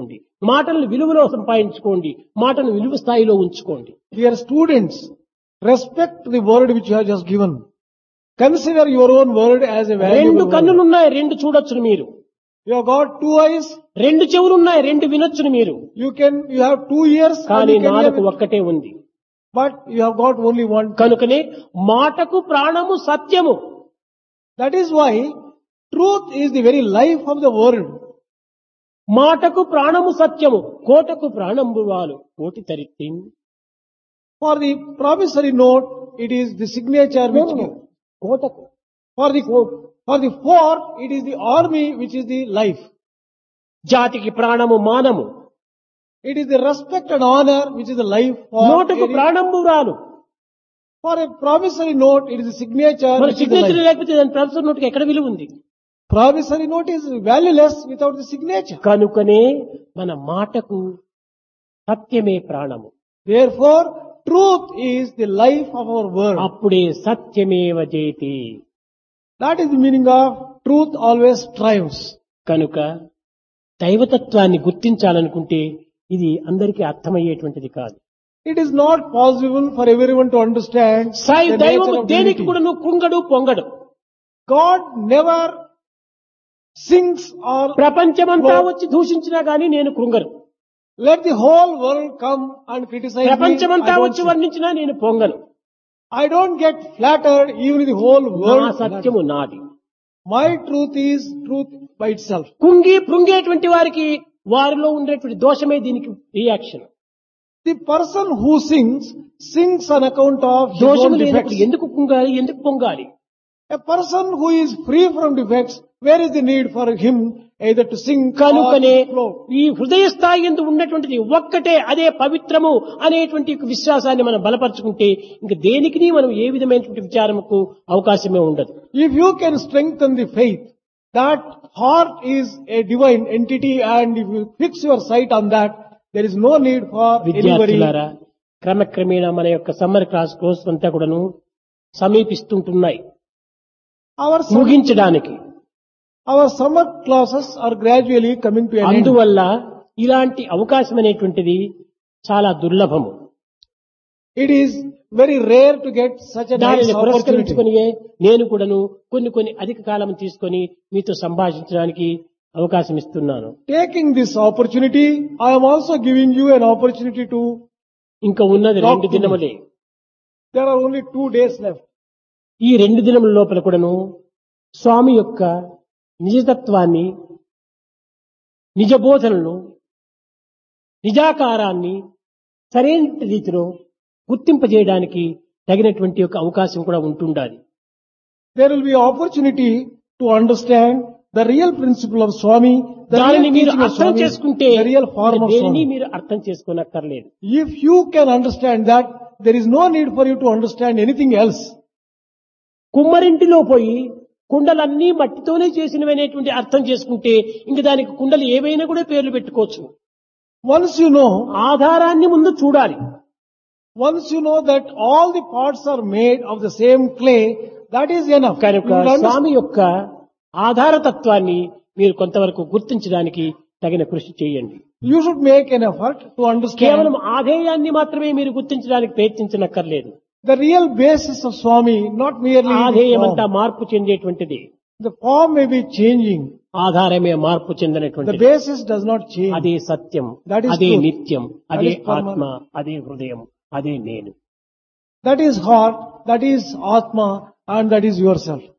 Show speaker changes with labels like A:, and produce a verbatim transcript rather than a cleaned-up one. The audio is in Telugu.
A: చేసుకోండి. మాటలను విలువలో సంపాదించుకోండి. మాటను విలువ స్థాయిలో ఉంచుకోండి.
B: Dear students, respect the word which you have just given. Consider your own word as a
A: రెండు
B: valuable word.
A: కన్నులున్నాయి, రెండు చూడొచ్చును మీరు.
B: You have got two eyes,
A: రెండు చెవులున్నాయి, రెండు వినొచ్చును మీరు.
B: you can, you have two ears, and
A: కానీ
B: you can hear
A: నాలుక
B: it.
A: ఒక్కటే ఉంది.
B: But you have got only one.
A: కనుకనే మాటకు ప్రాణము సత్యము.
B: That is why truth is the very life of the world.
A: మాటకు ప్రాణము సత్యము, కోటకు ప్రాణంబు వాలు కోటి తరిత్తి.
B: For the promissory note, it is the signature which gives.
A: కోటకు
B: For the, for the fort, it is the army which is the life.
A: జాతికి ప్రాణము మానము,
B: It is the respect and honor which is the life for.
A: నోటకు
B: any-
A: ప్రాణంబు రాలు.
B: For a promissory note, it is a signature
A: మరి
B: which is the
A: signature
B: life.
A: లేకపోతే దాని ప్రొఫెసర్ నోటుకి ఎక్కడ విలువ ఉంది?
B: Promissory note is valueless without the signature.
A: కనుకనే మన మాటకు సత్యమే ప్రాణము.
B: Therefore, truth is the life of our word.
A: అప్పుడే సత్యమేవ జయతి.
B: That is the meaning of truth always triumphs.
A: కనుక దైవతత్వాన్ని గుర్తించాలనుకుంటే ఇది అందరికీ అర్థమయ్యేటువంటిది కాదు.
B: It is not possible for everyone to understand
A: Sai
B: the
A: దైవము
B: nature of
A: దేనికి
B: divinity.
A: కూడా నువ్వు కృంగడు పొంగడు.
B: God never sings or
A: ప్రపంచమంతా వచ్చి దూషించినా గానీ నేను కృంగను.
B: let the whole world come and criticize me.
A: ప్రపంచమంతా
B: I don't
A: వచ్చి
B: sing.
A: వర్ణించినా నేను పొంగను.
B: I don't get flattered even if the whole
A: నా
B: world.
A: సత్యము నాది.
B: My truth is truth by itself.
A: కుంగి పృంగేటువంటి వారికి వారిలో ఉండేటువంటి దోషమే దీనికి reaction.
B: The person who sings, sings on account of his
A: దోషము
B: own
A: లేనప్పుడు
B: defects.
A: ఎందుకు కుంగాలి, ఎందుకు పొంగాలి?
B: A person who is free from defects, where is the need for him either to sing or
A: కనుకనే
B: to flow?
A: ఈ హృదయ స్థాయి ఎందు ఉన్నటువంటిది ఒక్కటే, అదే పవిత్రము అనేటువంటి ఒక విశ్వాసాన్ని మనం బలపరుచుకుంటే ఇంక దేనికి మనం ఏ విధమైనటువంటి విచారముకు అవకాశమే ఉండదు.
B: If you can strengthen the faith, that heart is a divine entity, and if you fix your sight on that, there is no need for anybody.
A: విద్యార్థులారా, క్రమక్రమేణా మన యొక్క సమ్మర్ క్లాస్ కోర్స్ అంతా కూడాను సమీపిస్తుంటున్నాయి
B: Our sum-
A: ముగించడానికి.
B: our summer classes are gradually coming to an end.
A: అందువల్ల ఇలాంటి అవకాశం అనేటువంటిది చాలా దుర్లభము.
B: It is very rare to get such a nice
A: దానిని
B: opportunity.
A: పురస్కరించుకొని నేను కూడాను కొన్ని కొన్ని అధిక కాలం తీసుకొని మీతో సంభాషించడానికి అవకాశం ఇస్తున్నాను.
B: Taking this opportunity, I am also giving you an opportunity to.
A: ఇంకా ఉన్నది
B: Talk
A: రెండు
B: to me.
A: దినములే.
B: There are only two days left.
A: ఈ రెండు దినముల లోపల కూడాను స్వామి యొక్క నిజతత్వాన్ని, నిజ బోధనను, నిజాకారాన్ని సరైన రీతిలో గుర్తింపజేయడానికి తగినటువంటి యొక్క అవకాశం కూడా ఉంటుండాలి.
B: There will be opportunity to understand the real principle of Swami, the real
A: దానిని మీరు
B: teaching of
A: అర్థం
B: Swami,
A: చేసుకుంటే
B: the real form of
A: దేనిని
B: Swami.
A: మీరు అర్థం చేసుకోనక్కర్లేదు.
B: If you can understand that, there is no need for you to understand anything else.
A: కుమ్మరింటిలో పోయి కుండలన్నీ మట్టితోనే చేసినవనేటువంటి అర్థం చేసుకుంటే ఇంక దానికి కుండలు ఏవైనా కూడా పేర్లు పెట్టుకోవచ్చు.
B: Once you know,
A: ఆధారాన్ని ముందు చూడాలి.
B: once you know that all the parts are made of the same clay, that is enough.
A: కనుక
B: You will understand.
A: స్వామి యొక్క ఆధారతత్వాన్ని మీరు కొంతవరకు గుర్తించడానికి తగిన కృషి చేయండి.
B: You should make an effort to understand
A: కేవలం ఆధేయాన్ని మాత్రమే మీరు గుర్తించడానికి ప్రయత్నించనక్కర్లేదు.
B: the real basis of Swami, not merely the
A: ఆధేయం అంతా
B: form.
A: మార్పు చెందేటువంటిది,
B: The form may be changing.
A: ఆధారమే మార్పు
B: The
A: చెందినటువంటిది.
B: basis does not change.
A: అదే సత్యం,
B: That is
A: అదే
B: truth.
A: నిత్యం,
B: That
A: అదే
B: is permanent.
A: ఆత్మ, అదే హృదయం, అదే నేను.
B: That is heart, that is Atma, and that is yourself.